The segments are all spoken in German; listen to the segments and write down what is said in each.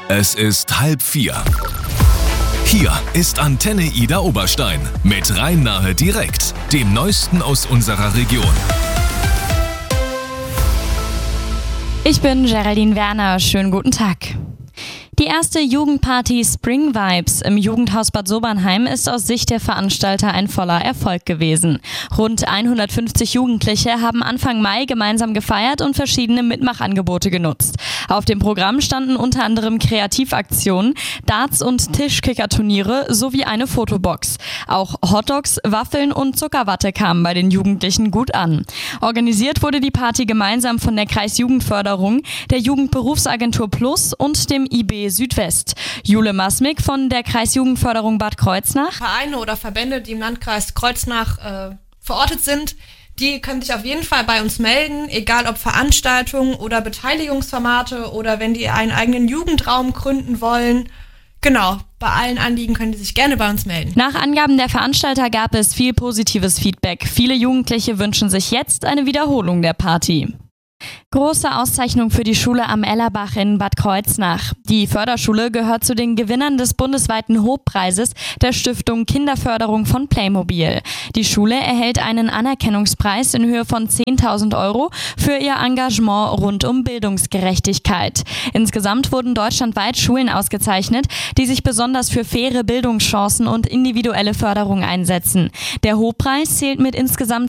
Es ist 3:30. Hier ist Antenne Ida Oberstein mit Rhein-Nahe direkt, dem Neuesten aus unserer Region. Ich bin Geraldine Werner, schönen guten Tag. Die erste Jugendparty Spring Vibes im Jugendhaus Bad Sobernheim ist aus Sicht der Veranstalter ein voller Erfolg gewesen. Rund 150 Jugendliche haben Anfang Mai gemeinsam gefeiert und verschiedene Mitmachangebote genutzt. Auf dem Programm standen unter anderem Kreativaktionen, Darts- und Tischkickerturniere sowie eine Fotobox. Auch Hotdogs, Waffeln und Zuckerwatte kamen bei den Jugendlichen gut an. Organisiert wurde die Party gemeinsam von der Kreisjugendförderung, der Jugendberufsagentur Plus und dem IB Südwest. Jule Masmik von der Kreisjugendförderung Bad Kreuznach. Vereine oder Verbände, die im Landkreis Kreuznach verortet sind, die können sich auf jeden Fall bei uns melden, egal ob Veranstaltungen oder Beteiligungsformate oder wenn die einen eigenen Jugendraum gründen wollen. Genau, bei allen Anliegen können die sich gerne bei uns melden. Nach Angaben der Veranstalter gab es viel positives Feedback. Viele Jugendliche wünschen sich jetzt eine Wiederholung der Party. Große Auszeichnung für die Schule am Ellerbach in Bad Kreuznach. Die Förderschule gehört zu den Gewinnern des bundesweiten Hobpreises der Stiftung Kinderförderung von Playmobil. Die Schule erhält einen Anerkennungspreis in Höhe von 10.000 € für ihr Engagement rund um Bildungsgerechtigkeit. Insgesamt wurden deutschlandweit Schulen ausgezeichnet, die sich besonders für faire Bildungschancen und individuelle Förderung einsetzen. Der Hobpreis zählt mit insgesamt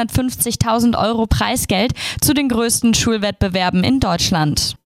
250.000 € Preisgeld zu den größten Schulwettbewerben in Deutschland.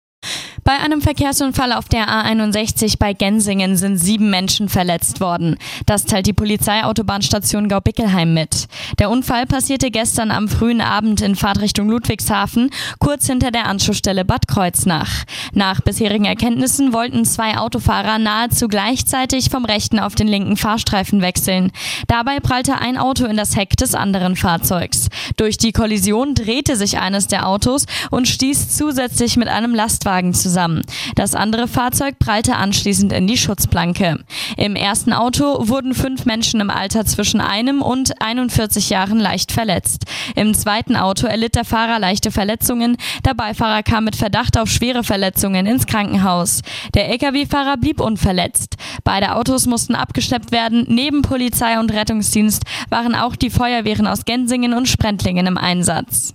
Bei einem Verkehrsunfall auf der A61 bei Gensingen sind 7 Menschen verletzt worden. Das teilt die Polizeiautobahnstation Gaubickelheim mit. Der Unfall passierte gestern am frühen Abend in Fahrtrichtung Ludwigshafen, kurz hinter der Anschlussstelle Bad Kreuznach. Nach bisherigen Erkenntnissen wollten 2 Autofahrer nahezu gleichzeitig vom rechten auf den linken Fahrstreifen wechseln. Dabei prallte ein Auto in das Heck des anderen Fahrzeugs. Durch die Kollision drehte sich eines der Autos und stieß zusätzlich mit einem Lastwagen zusammen. Das andere Fahrzeug prallte anschließend in die Schutzplanke. Im ersten Auto wurden 5 Menschen im Alter zwischen 1 und 41 Jahren leicht verletzt. Im zweiten Auto erlitt der Fahrer leichte Verletzungen. Der Beifahrer kam mit Verdacht auf schwere Verletzungen ins Krankenhaus. Der Lkw-Fahrer blieb unverletzt. Beide Autos mussten abgeschleppt werden. Neben Polizei und Rettungsdienst waren auch die Feuerwehren aus Gensingen und Sprendlingen im Einsatz.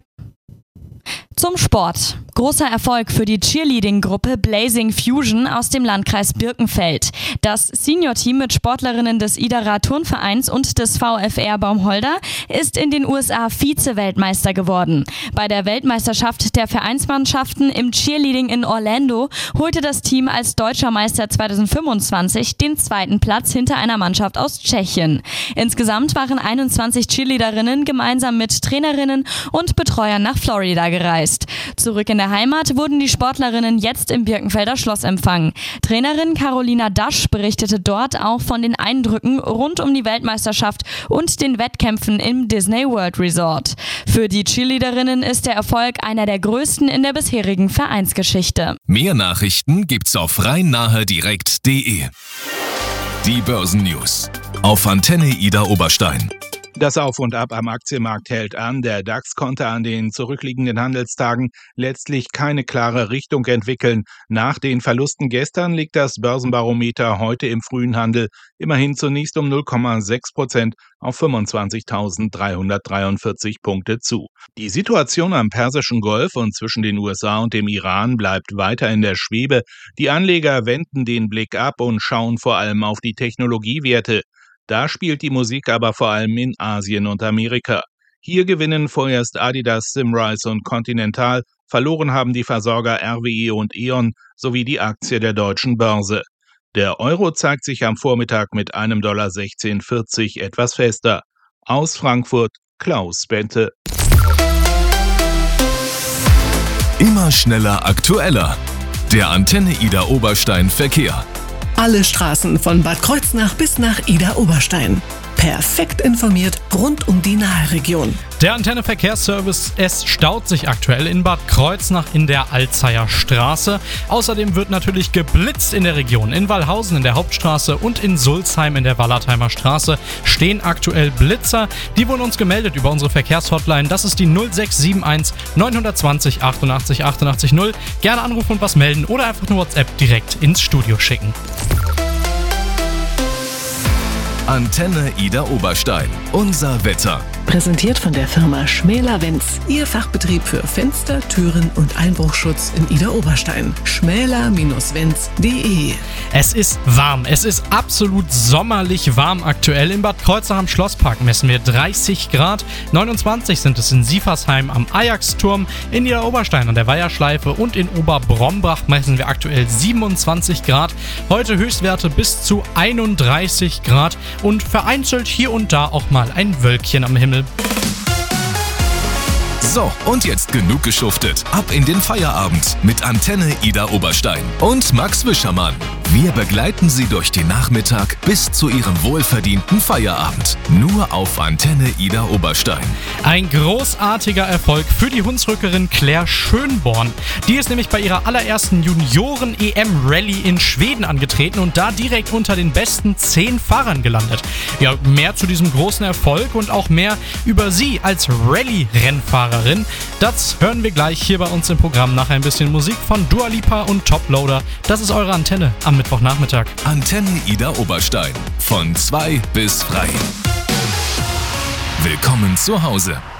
Zum Sport. Großer Erfolg für die Cheerleading-Gruppe Blazing Fusion aus dem Landkreis Birkenfeld. Das Senior-Team mit Sportlerinnen des Idara Turnvereins und des VfR Baumholder ist in den USA Vize-Weltmeister geworden. Bei der Weltmeisterschaft der Vereinsmannschaften im Cheerleading in Orlando holte das Team als Deutscher Meister 2025 den 2. Platz hinter einer Mannschaft aus Tschechien. Insgesamt waren 21 Cheerleaderinnen gemeinsam mit Trainerinnen und Betreuern nach Florida gereist. Zurück in der Heimat wurden die Sportlerinnen jetzt im Birkenfelder Schloss empfangen. Trainerin Carolina Dasch berichtete dort auch von den Eindrücken rund um die Weltmeisterschaft und den Wettkämpfen im Disney World Resort. Für die Cheerleaderinnen ist der Erfolg einer der größten in der bisherigen Vereinsgeschichte. Mehr Nachrichten gibt's auf rhein-nahe-direkt.de. Die Börsennews auf Antenne Ida Oberstein. Das Auf und Ab am Aktienmarkt hält an. Der DAX konnte an den zurückliegenden Handelstagen letztlich keine klare Richtung entwickeln. Nach den Verlusten gestern liegt das Börsenbarometer heute im frühen Handel immerhin zunächst um 0,6% auf 25.343 Punkte zu. Die Situation am Persischen Golf und zwischen den USA und dem Iran bleibt weiter in der Schwebe. Die Anleger wenden den Blick ab und schauen vor allem auf die Technologiewerte. Da spielt die Musik aber vor allem in Asien und Amerika. Hier gewinnen vorerst Adidas, Symrise und Continental, verloren haben die Versorger RWE und E.ON sowie die Aktie der Deutschen Börse. Der Euro zeigt sich am Vormittag mit $1,1640 etwas fester. Aus Frankfurt, Klaus Bente. Immer schneller aktueller. Der Antenne Ida Oberstein Verkehr. Alle Straßen von Bad Kreuznach bis nach Ida Oberstein. perfekt informiert rund um die Nahe-Region. Der Antenne Verkehrsservice, es staut sich aktuell in Bad Kreuznach in der Alzeyer Straße. Außerdem wird natürlich geblitzt in der Region. In Wallhausen in der Hauptstraße und in Sulzheim in der Wallertheimer Straße stehen aktuell Blitzer. Die wurden uns gemeldet über unsere Verkehrshotline. Das ist die 0671 920 88 88 0. Gerne anrufen und was melden oder einfach eine WhatsApp direkt ins Studio schicken. Antenne Ida Oberstein. Unser Wetter. Präsentiert von der Firma Schmäler-Wenz. Ihr Fachbetrieb für Fenster, Türen und Einbruchschutz in Ida Oberstein. schmäler-wenz.de. Es ist warm. Es ist absolut sommerlich warm aktuell. In Bad Kreuznach am Schlosspark messen wir 30 Grad. 29 sind es in Sieversheim am Ajaxturm. In Ida Oberstein an der Weiherschleife und in Oberbrombach messen wir aktuell 27 Grad. Heute Höchstwerte bis zu 31 Grad und vereinzelt hier und da auch mal ein Wölkchen am Himmel. So, und jetzt genug geschuftet. Ab in den Feierabend mit Antenne Ida Oberstein und Max Wischermann. Wir begleiten Sie durch den Nachmittag bis zu Ihrem wohlverdienten Feierabend. Nur auf Antenne Ida Oberstein. Ein großartiger Erfolg für die Hunsrückerin Claire Schönborn. Die ist nämlich bei ihrer allerersten Junioren-EM-Rallye in Schweden angetreten und da direkt unter den besten 10 Fahrern gelandet. Ja, mehr zu diesem großen Erfolg und auch mehr über sie als Rallye-Rennfahrerin. Das hören wir gleich hier bei uns im Programm nach ein bisschen Musik von Dua Lipa und Toploader. Das ist eure Antenne am Mittwochnachmittag. Antenne Ida Oberstein. Von 2 bis frei. Willkommen zu Hause.